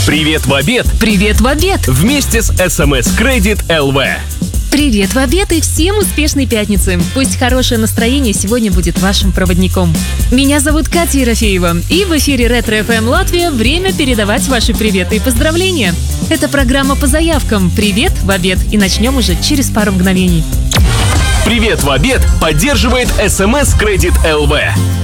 Привет в обед! Привет в обед! Вместе с СМС Кредит ЛВ. Привет в обед и всем успешной пятницы! Пусть хорошее настроение сегодня будет вашим проводником. Меня зовут Катя Ерофеева, и в эфире Ретро ФМ Латвия время передавать ваши приветы и поздравления. Это программа по заявкам «Привет в обед», и начнем уже через пару мгновений. Привет в обед поддерживает СМС Кредит ЛВ.